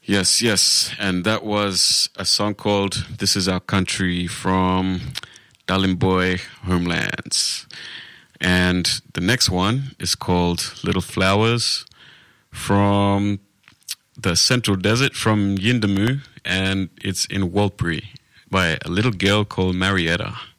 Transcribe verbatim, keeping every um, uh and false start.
Yes, yes. And that was a song called This Is Our Country from Darling Boy Homelands. And the next one is called Little Flowers from the Central Desert from Yindamu, and it's in Walpuri by a little girl called Marietta.